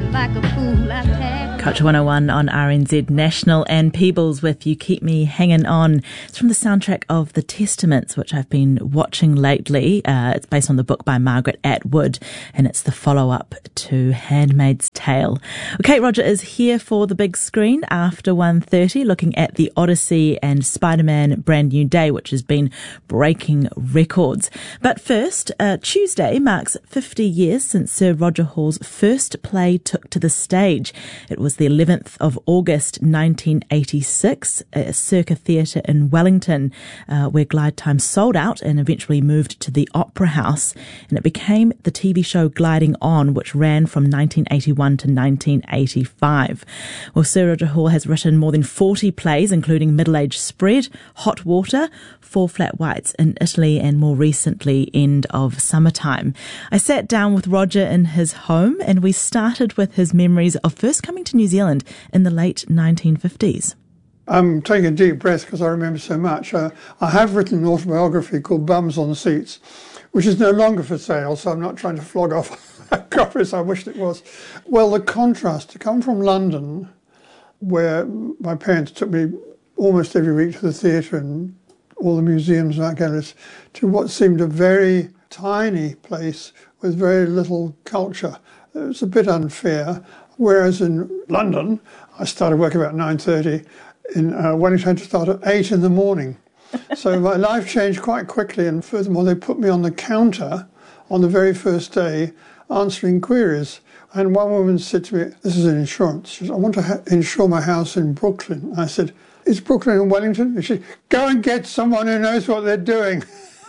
like a fool I tagged. Culture 101 on RNZ National, and Peebles with You Keep Me Hanging On. It's from the soundtrack of The Testaments, which I've been watching lately. It's based on the book by Margaret Atwood, and it's the follow-up to Handmaid's Tale. Well, Kate Roger is here for the big screen after 1:30, looking at The Odyssey and Spider-Man Brand New Day, which has been breaking records. But first, Tuesday marks 50 years since Sir Roger Hall's first play took to the stage. It was the 11th of August 1986 at Circa Theatre in Wellington, where Glide Time sold out and eventually moved to the Opera House, and it became the TV show Gliding On, which ran from 1981 to 1985. Well, Sir Roger Hall has written more than 40 plays, including Middle Age Spread, Hot Water, Four Flat Whites in Italy, and more recently End of Summertime. I sat down with Roger in his home, and we started with his memories of first coming to New Zealand in the late 1950s. I'm taking a deep breath because I remember so much. I have written an autobiography called Bums on the Seats, which is no longer for sale, so I'm not trying to flog off copies. I wished it was. Well, the contrast to come from London, where my parents took me almost every week to the theatre and all the museums and art galleries, to what seemed a very tiny place with very little culture. It was a bit unfair. Whereas in London, I started work about 9:30. In Wellington, to start at 8 in the morning. So my life changed quite quickly, and furthermore, they put me on the counter on the very first day answering queries. And one woman said to me, "This is an insurance. She said, I want to insure my house in Brooklyn." I said, "Is Brooklyn in Wellington?" And she said, "Go and get someone who knows what they're doing."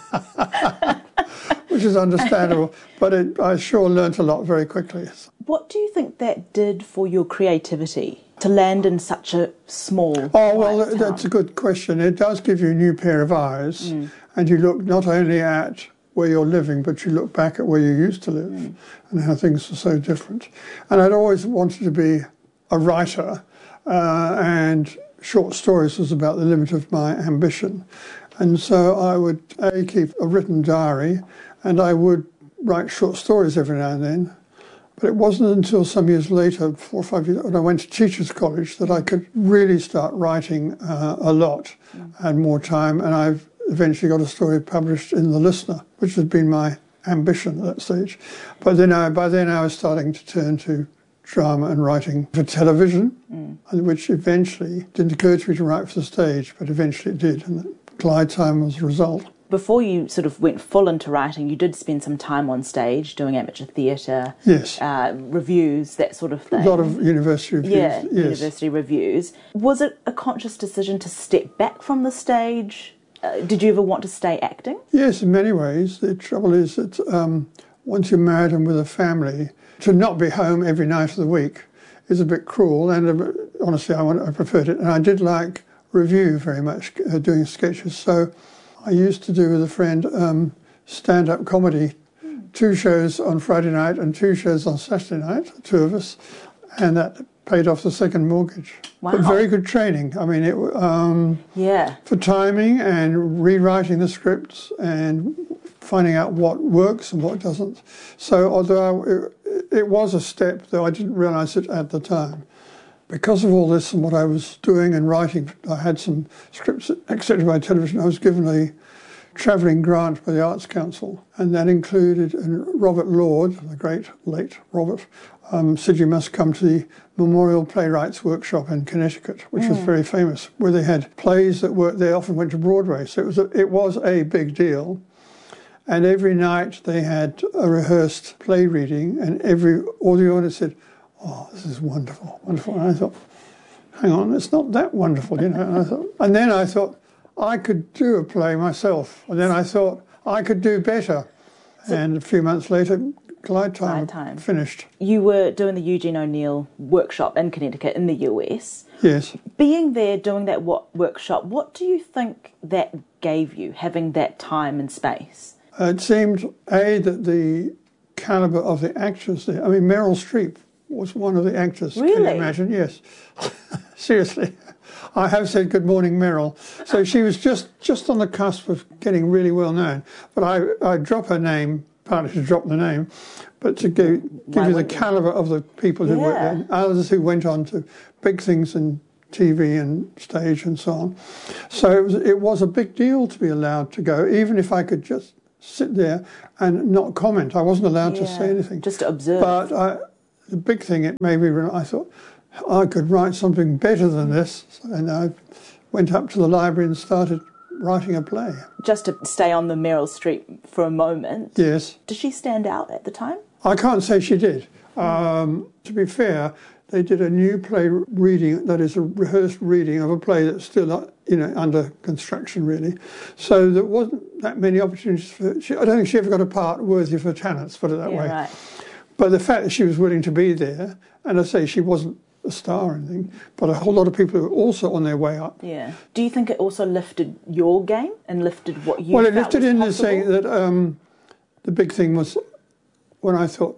Which is understandable, but I sure learnt a lot very quickly. What do you think that did for your creativity, to land in such a small town? That's a good question. It does give you a new pair of eyes, and you look not only at where you're living, but you look back at where you used to live and how things are so different. And I'd always wanted to be a writer, and short stories was about the limit of my ambition. And so I would keep a written diary, and I would write short stories every now and then. But it wasn't until some years later, 4 or 5 years, when I went to Teachers College, that I could really start writing a lot and more time. And I've eventually got a story published in The Listener, which had been my ambition at that stage. But then by then I was starting to turn to drama and writing for television, which eventually didn't occur to me to write for the stage, but eventually it did. And Glide Time was a result. Before you sort of went full into writing, you did spend some time on stage doing amateur theatre, yes, reviews, that sort of thing. A lot of university reviews. Yeah, yes. University reviews. Was it a conscious decision to step back from the stage? Did you ever want to stay acting? Yes, in many ways. The trouble is that once you're married and with a family, to not be home every night of the week is a bit cruel, and honestly I preferred it. And I did like review very much, doing sketches. So I used to do with a friend stand-up comedy, 2 shows on Friday night and 2 shows on Saturday night, 2 of us, and that paid off the second mortgage. Wow. But very good training. I mean, for timing and rewriting the scripts and finding out what works and what doesn't. So although it was a step, though I didn't realise it at the time. Because of all this and what I was doing and writing, I had some scripts accepted by television. I was given a travelling grant by the Arts Council, and that included Robert Lord, the great late Robert, said you must come to the Memorial Playwrights Workshop in Connecticut, which was very famous, where they had plays that they often went to Broadway. So it was a big deal. And every night they had a rehearsed play reading, and all the audience said, "Oh, this is wonderful, wonderful." And I thought, hang on, it's not that wonderful, you know. And then I thought, I could do a play myself. And then I thought, I could do better. And a few months later, Glide Time finished. You were doing the Eugene O'Neill workshop in Connecticut in the US. Yes. Being there, doing that workshop, what do you think that gave you, having that time and space? It seemed, that the calibre of the actors there, I mean, Meryl Streep was one of the actors. Really? Can you imagine? Yes. Seriously. I have said good morning, Meryl. So she was just on the cusp of getting really well known. But I drop her name, partly to drop the name, but to give you the calibre of the people who worked there, and others who went on to big things in TV and stage and so on. So it was a big deal to be allowed to go, even if I could just sit there and not comment. I wasn't allowed to say anything. Just to observe. But the big thing, it made me realize, I thought, I could write something better than this. And I went up to the library and started writing a play. Just to stay on the Meryl Streep for a moment. Yes. Did she stand out at the time? I can't say she did. To be fair, they did a new play reading, that is a rehearsed reading of a play that's still, under construction, really. So there wasn't that many opportunities for I don't think she ever got a part worthy of her talents, put it that way. Right. But the fact that she was willing to be there, and I say she wasn't a star or anything, but a whole lot of people who were also on their way up. Yeah. Do you think it also lifted your game and lifted what you Well, it felt lifted was in possible? the saying that the big thing was when I thought,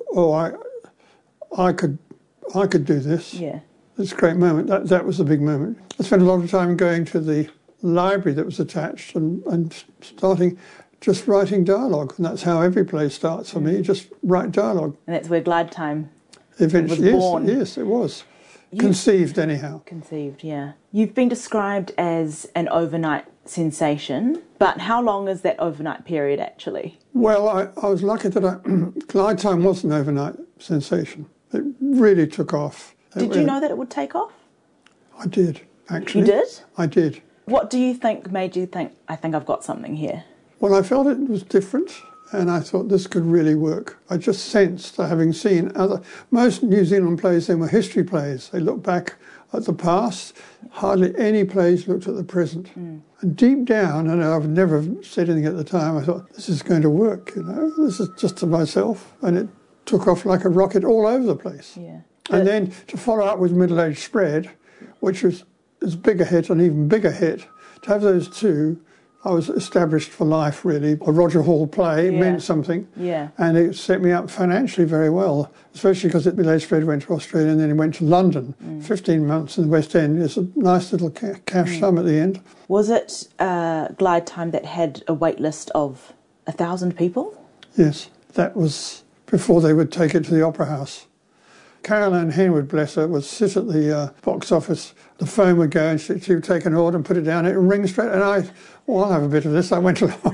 I could do this. Yeah. It's a great moment. That was the big moment. I spent a lot of time going to the library that was attached and starting just writing dialogue. And that's how every play starts for me, just write dialogue. And that's where Glide Time eventually was born. Yes, it was. Conceived, anyhow. Conceived, yeah. You've been described as an overnight sensation, but how long is that overnight period actually? Well, I was lucky that Glide Time was an overnight sensation. It really took off. Did you know that it would take off? I did, actually. You did? I did. What do you think made you think, I think I've got something here? Well, I felt it was different, and I thought this could really work. I just sensed, having seen most New Zealand plays then were history plays. They looked back at the past. Hardly any plays looked at the present. And deep down, and I've never said anything at the time, I thought, this is going to work, This is just to myself. And it took off like a rocket all over the place. Yeah. And then to follow up with Middle Age Spread, which was as big a hit, an even bigger hit, to have those two, I was established for life, really. A Roger Hall play meant something. Yeah. And it set me up financially very well, especially because Middle Age Spread went to Australia and then it went to London. 15 months in the West End. It's a nice little cash sum at the end. Was it Glide Time that had a wait list of 1,000 people? Yes. That was before they would take it to the Opera House. Caroline Henwood, bless her, would sit at the box office. The phone would go and she would take an order and put it down. It would ring straight. And I'll have a bit of this. I went along.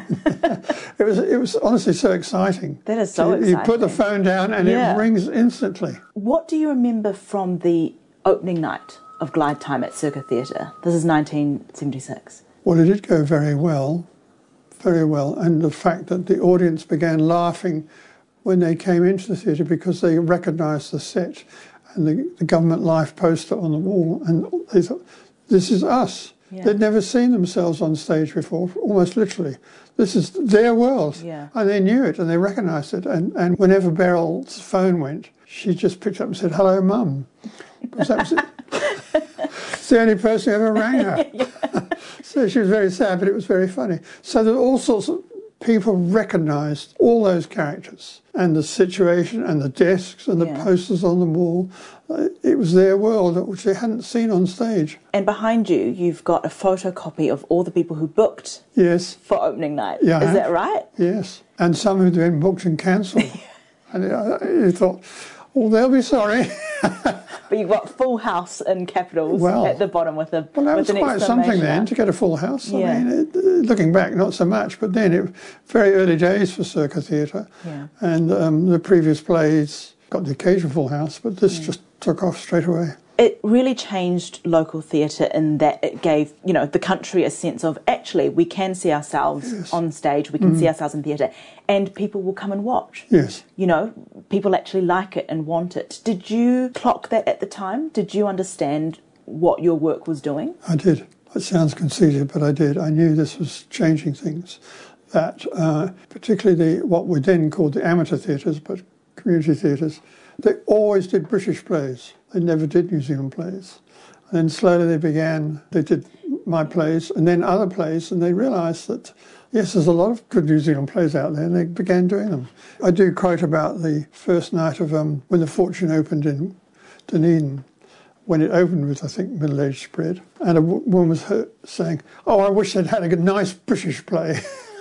It was honestly so exciting. That is so exciting. You put the phone down and it rings instantly. What do you remember from the opening night of Glide Time at Circa Theatre? This is 1976. Well, it did go very well. Very well. And the fact that the audience began laughing when they came into the theatre because they recognised the set and the Government Life poster on the wall, and they thought, this is us. Yeah. They'd never seen themselves on stage before, almost literally. This is their world. Yeah. And they knew it and they recognised it. And whenever Beryl's phone went, she just picked up and said, hello, Mum. Because that was it. It's the only person who ever rang her. So she was very sad, but it was very funny. So there were all sorts of people recognised all those characters and the situation and the desks and the posters on the wall. It was their world, which they hadn't seen on stage. And behind you, you've got a photocopy of all the people who booked for opening night. Yeah, is that right? Yes. And some who'd been booked and cancelled. And you thought, oh, they'll be sorry. But you've got full house in capitals at the bottom with a well, that was quite something then, to get a full house. I mean, looking back, not so much, but then it very early days for Circa Theatre. Yeah. And the previous plays got the occasional full house, but this just took off straight away. It really changed local theatre in that it gave, the country a sense of, actually, we can see ourselves on stage, we can see ourselves in theatre, and people will come and watch. Yes. People actually like it and want it. Did you clock that at the time? Did you understand what your work was doing? I did. It sounds conceited, but I did. I knew this was changing things. That, particularly what we then called the amateur theatres, but community theatres, they always did British plays. They never did New Zealand plays. And then slowly they did my plays and then other plays, and they realised that, yes, there's a lot of good New Zealand plays out there, and they began doing them. I do quote about the first night of when The Fortune opened in Dunedin, when it opened with, I think, Middle Age Spread, and a woman was saying, oh, I wish they'd had a nice British play.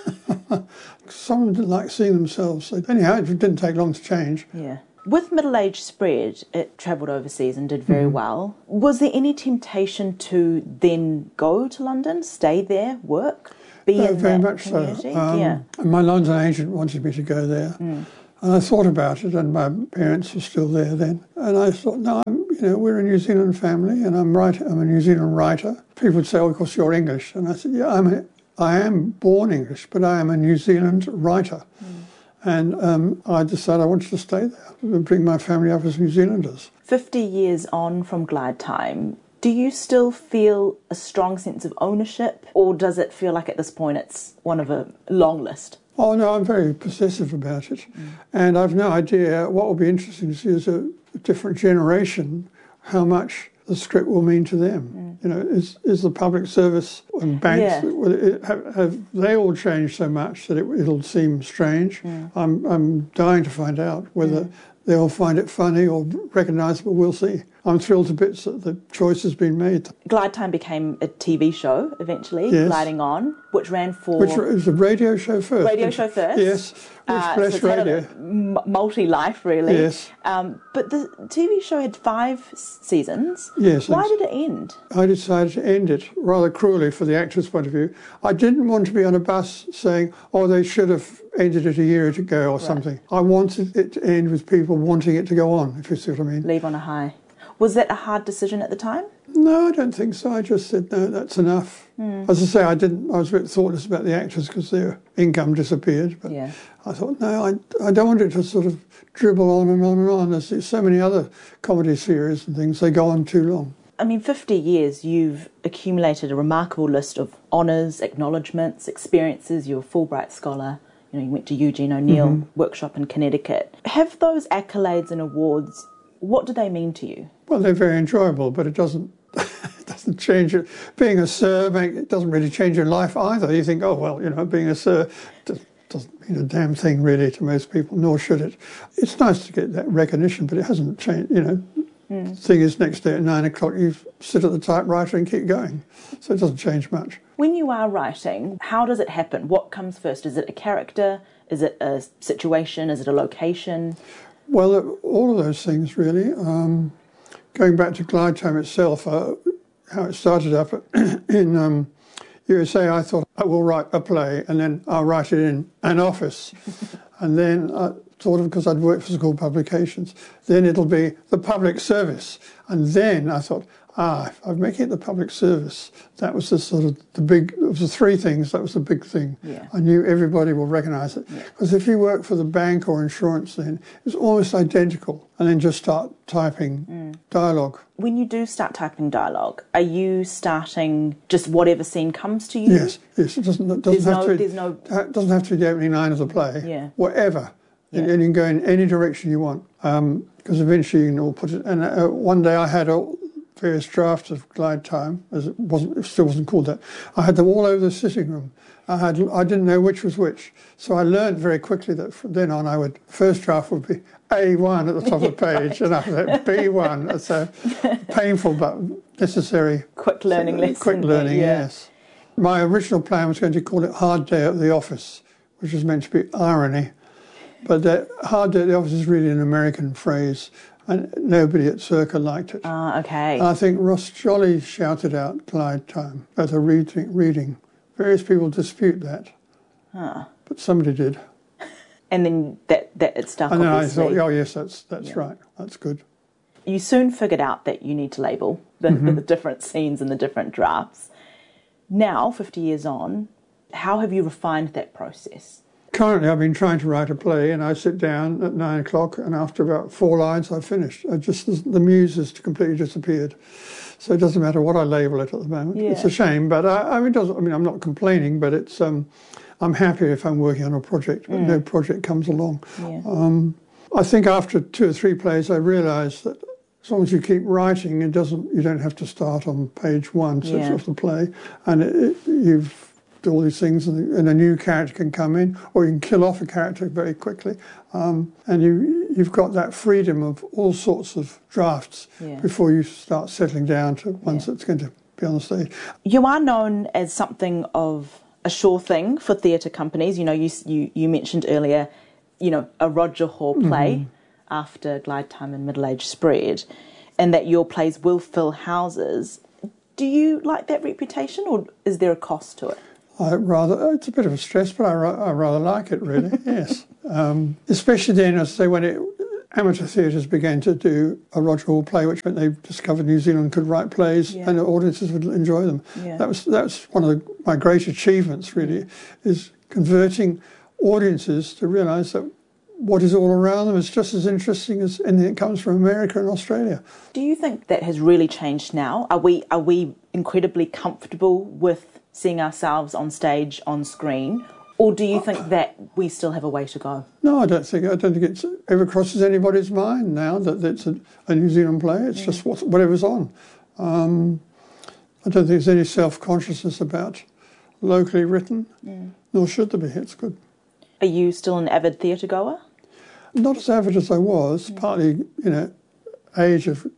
Some didn't like seeing themselves. So anyhow, it didn't take long to change. Yeah. With Middle Age Spread, it travelled overseas and did very well. Was there any temptation to then go to London, stay there, work, be in very that much community? so. And my London agent wanted me to go there. And I thought about it, and my parents were still there then. And I thought, no, we're a New Zealand family, and I'm a New Zealand writer. People would say, oh, of course, you're English. And I said, yeah, I am born English, but I am a New Zealand writer. And I decided I wanted to stay there and bring my family up as New Zealanders. 50 years on from Glide Time, do you still feel a strong sense of ownership, or does it feel like at this point it's one of a long list? Oh, no, I'm very possessive about it. And I've no idea. What will be interesting to see is a different generation, how much the script will mean to them. Is the public service and banks, have they all changed so much that it'll seem strange? I'm dying to find out whether they'll find it funny or recognisable. We'll see. I'm thrilled to bits that the choice has been made. Glide Time became a TV show eventually, Gliding On, which ran for... Which was a radio show first. Radio show first. Yes, Express so Radio. Multi-life, really. Yes. But the TV show had 5 seasons. Yes. Why did it end? I decided to end it rather cruelly for the actor's point of view. I didn't want to be on a bus saying, oh, they should have ended it a year ago or something. I wanted it to end with people wanting it to go on, if you see what I mean. Leave on a high. Was that a hard decision at the time? No, I don't think so. I just said, no, that's enough. As I say, I was a bit thoughtless about the actors because their income disappeared. But I thought, no, I don't want it to sort of dribble on and on and on. There's so many other comedy series and things, they go on too long. I mean, 50 years, you've accumulated a remarkable list of honours, acknowledgements, experiences. You're a Fulbright scholar. You went to Eugene O'Neill workshop in Connecticut. Have those accolades and awards, what do they mean to you? Well, they're very enjoyable, but it doesn't change it. Being a sir, it doesn't really change your life either. You think, oh, well, being a sir doesn't mean a damn thing really to most people, nor should it. It's nice to get that recognition, but it hasn't changed, The thing is, next day at 9 o'clock, you sit at the typewriter and keep going. So it doesn't change much. When you are writing, how does it happen? What comes first? Is it a character? Is it a situation? Is it a location? Well, all of those things, really. Going back to Glide Time itself, how it started up in USA, I thought, I will write a play and then I'll write it in an office. And then sort of because I'd worked for school publications, then it'll be the public service. And then I thought, if I'm making it the public service, that was the sort of it was the 3 things, that was the big thing. I knew everybody will recognise it. Because if you work for the bank or insurance then, it's almost identical. And then just start typing dialogue. When you do start typing dialogue, are you starting just whatever scene comes to you? Yes. It doesn't have to be the opening line of the play. Whatever. And you can go in any direction you want. Because eventually you can all put it... And one day I had various drafts of Glide Time, as it still wasn't called that. I had them all over the sitting room. I didn't know which was which. So I learned very quickly that from then on first draft would be A1 at the top of the page, and after that B1. That's a painful but necessary... Quick learning lesson. Quick learning, yes. My original plan was going to call it Hard Day at the Office, which was meant to be irony. But that Hard Day at the Office is really an American phrase, and nobody at Circa liked it. Okay. I think Ross Jolly shouted out Glide Time at a reading. Various people dispute that, but somebody did. And then that it stuck, and then obviously. I thought, oh yes, that's right, that's good. You soon figured out that you need to label the different scenes and the different drafts. Now, 50 years on, how have you refined that process? Currently, I've been trying to write a play, and I sit down at 9 o'clock, and after about 4 lines, I've finished. The muse has completely disappeared, so it doesn't matter what I label it at the moment. It's a shame, but I'm not complaining, but it's. I'm happy if I'm working on a project, but no project comes along. I think after 2 or 3 plays, I realised that as long as you keep writing, you don't have to start on page 1 of the play, and you've. All these things, and a new character can come in, or you can kill off a character very quickly, and you've got that freedom of all sorts of drafts before you start settling down to ones that's going to be on the stage. You are known as something of a sure thing for theatre companies. You know, you mentioned earlier, you know, a Roger Hall play after Glide Time and Middle Age spread, and that your plays will fill houses. Do you like that reputation, or is there a cost to it? It's a bit of a stress, but I rather like it, really, yes. Especially then, as I say, when amateur theatres began to do a Roger Hall play, which meant they discovered New Zealand could write plays and the audiences would enjoy them. Yeah. That's one of my great achievements, really, is converting audiences to realise that what is all around them is just as interesting as anything that comes from America and Australia. Do you think that has really changed now? Are we incredibly comfortable with seeing ourselves on stage, on screen, or do you think that we still have a way to go? No, I don't think it ever crosses anybody's mind now that it's a New Zealand play. It's just whatever's on. I don't think there's any self-consciousness about locally written, nor should there be. It's good. Are you still an avid theatre goer? Not as avid as I was, partly, age of...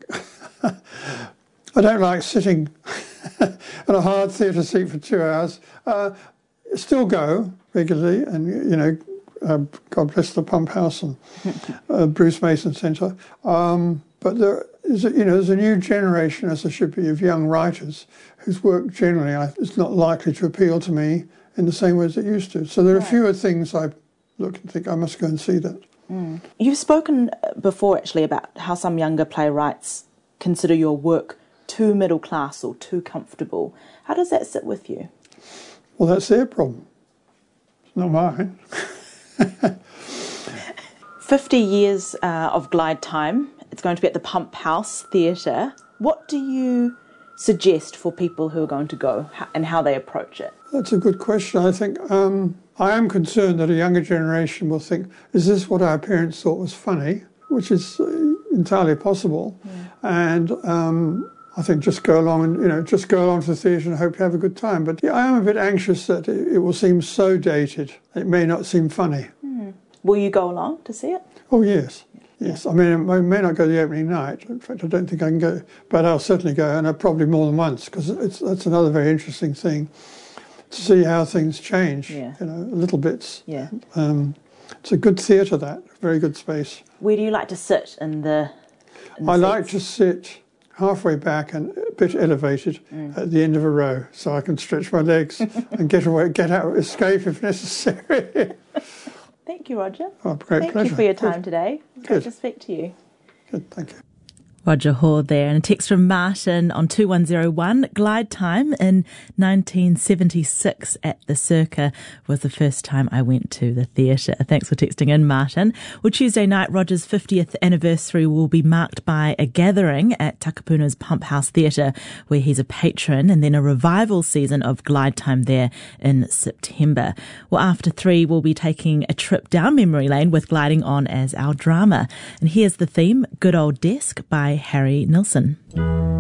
I don't like sitting in a hard theatre seat for 2 hours. Still go regularly, and, God bless the Pump House and Bruce Mason Centre. But there's a new generation, as there should be, of young writers whose work generally is not likely to appeal to me in the same way as it used to. So there are fewer things I look and think I must go and see that. You've spoken before, actually, about how some younger playwrights consider your work too middle class or too comfortable. How does that sit with you? Well, that's their problem. It's not mine. 50 years of Glide Time. It's going to be at the Pump House Theatre. What do you suggest for people who are going to go and how they approach it? That's a good question. I think I am concerned that a younger generation will think, is this what our parents thought was funny? Which is entirely possible. And I think just go along and, just go along to the theatre and hope you have a good time. But I am a bit anxious that it will seem so dated. It may not seem funny. Will you go along to see it? Oh, yes. Yes. I mean, I may not go the opening night. In fact, I don't think I can go. But I'll certainly go, and probably more than once, because that's another very interesting thing, to see how things change, little bits. Yeah. It's a good theatre, that. Very good space. Where do you like to sit in the I like to sit halfway back and a bit elevated at the end of a row, so I can stretch my legs and get out, escape if necessary. Thank you, Roger. Oh, great pleasure. Thank you for your time today. Great to speak to you. Good, thank you. Roger Hall there, and a text from Martin on 2101. Glide Time in 1976 at the Circa was the first time I went to the theatre. Thanks for texting in, Martin. Well, Tuesday night, Roger's 50th anniversary will be marked by a gathering at Takapuna's Pump House Theatre, where he's a patron, and then a revival season of Glide Time there in September. Well, after 3, we'll be taking a trip down memory lane with Gliding On as our drama. And here's the theme, Good Old Desk by Harry Nilsson.